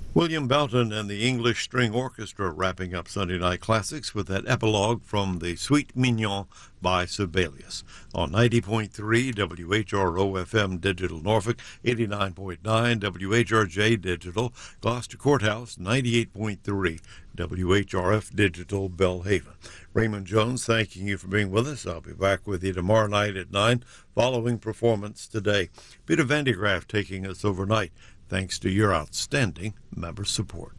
William Belton and the English String Orchestra wrapping up Sunday Night Classics with that epilogue from the Suite Mignon by Sibelius on 90.3 WHRO-FM Digital Norfolk, 89.9 WHRJ Digital, Gloucester Courthouse, 98.3 WHRF Digital Belhaven. Raymond Jones thanking you for being with us. I'll be back with you tomorrow night at 9 following performance today. Peter Vandegraff taking us overnight, thanks to your outstanding member support.